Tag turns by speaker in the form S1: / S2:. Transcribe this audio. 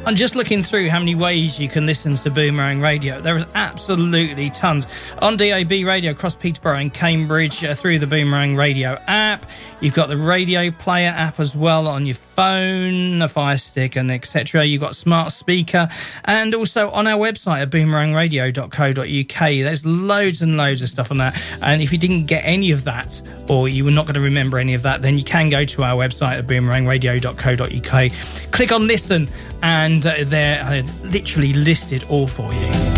S1: I'm just looking through how many ways you can listen to Boomerang Radio. There is absolutely tons. On DAB radio across Peterborough and Cambridge through the Boomerang Radio app. You've got the Radio Player app as well on your phone, a Fire Stick and etc. You've got smart speaker, and also on our website at boomerangradio.co.uk. There's loads and loads of stuff on that. And if you didn't get any of that, or you were not going to remember any of that, then you can go to our website at boomerangradio.co.uk. Click on listen, and they're literally listed all for you.